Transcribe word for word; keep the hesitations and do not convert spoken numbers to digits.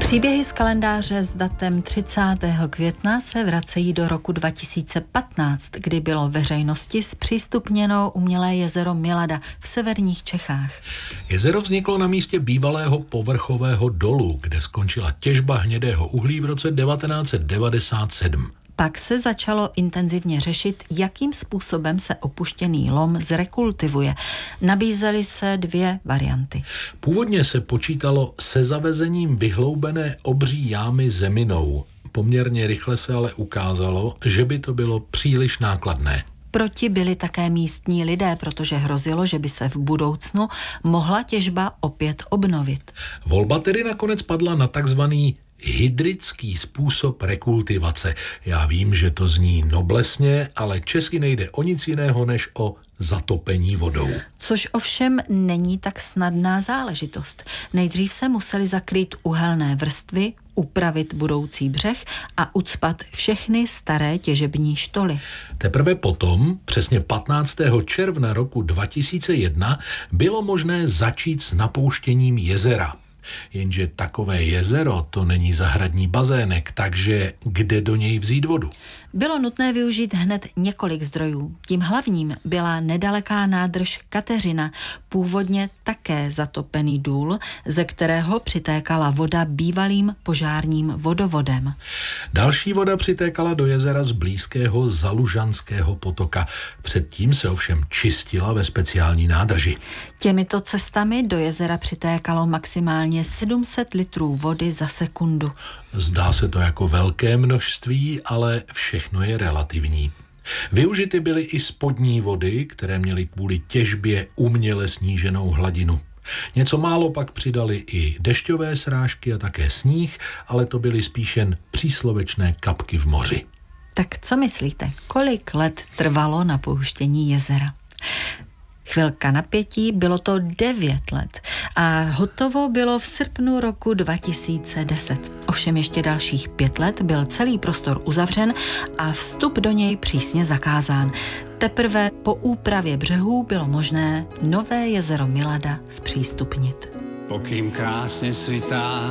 Příběhy z kalendáře s datem třicátého května se vracejí do roku dva tisíce patnáct, kdy bylo veřejnosti zpřístupněno umělé jezero Milada v severních Čechách. Jezero vzniklo na místě bývalého povrchového dolu, kde skončila těžba hnědého uhlí v roce devatenáct set devadesát sedm. Pak se začalo intenzivně řešit, jakým způsobem se opuštěný lom zrekultivuje. Nabízely se dvě varianty. Původně se počítalo se zavezením vyhloubené obří jámy zeminou. Poměrně rychle se ale ukázalo, že by to bylo příliš nákladné. Proti byli také místní lidé, protože hrozilo, že by se v budoucnu mohla těžba opět obnovit. Volba tedy nakonec padla na takzvaný hydrický způsob rekultivace. Já vím, že to zní noblesně, ale česky nejde o nic jiného než o zatopení vodou. Což ovšem není tak snadná záležitost. Nejdřív se museli zakrýt uhelné vrstvy, upravit budoucí břeh a ucpat všechny staré těžební štoly. Teprve potom, přesně patnáctého června roku dva tisíce jedna, bylo možné začít s napouštěním jezera. Jenže takové jezero to není zahradní bazének, takže kde do něj vzít vodu? Bylo nutné využít hned několik zdrojů. Tím hlavním byla nedaleká nádrž Kateřina, původně také zatopený důl, ze kterého přitékala voda bývalým požárním vodovodem. Další voda přitékala do jezera z blízkého Zalužanského potoka. Předtím se ovšem čistila ve speciální nádrži. Těmito cestami do jezera přitékalo maximálně sedm set litrů vody za sekundu. Zdá se to jako velké množství, ale všechno je relativní. Využity byly i spodní vody, které měly kvůli těžbě uměle sníženou hladinu. Něco málo pak přidali i dešťové srážky a také sníh, ale to byly spíš jen příslovečné kapky v moři. Tak co myslíte, kolik let trvalo napouštění jezera? Chvilka napětí, bylo to devět let a hotovo bylo v srpnu roku dva tisíce deset. Ovšem ještě dalších pět let byl celý prostor uzavřen a vstup do něj přísně zakázán. Teprve po úpravě břehů bylo možné nové jezero Milada zpřístupnit. Pokým krásně svitá